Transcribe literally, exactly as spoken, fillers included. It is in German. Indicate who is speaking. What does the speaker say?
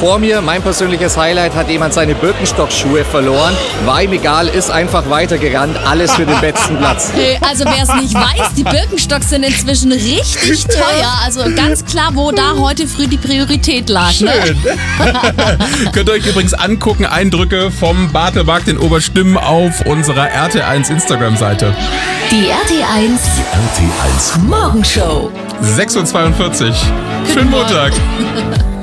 Speaker 1: vor mir, mein persönliches Highlight, hat jemand seine Birkenstock-Schuhe verloren. War ihm egal, ist einfach weitergerannt. Alles für den besten Platz.
Speaker 2: Hey, also wer es nicht weiß, die Birkenstocks sind inzwischen richtig teuer. Also ganz klar, wo da heute früh die Priorität lag.
Speaker 3: Schön.
Speaker 2: Ne?
Speaker 3: Könnt ihr euch übrigens angucken, Eindrücke vom Bartelmarkt in Oberstimmen auf unserer R T eins Instagram-Seite.
Speaker 4: Die R T eins
Speaker 5: R T eins
Speaker 4: Morgenshow.
Speaker 3: sechs Uhr zweiundvierzig. Schönen Montag.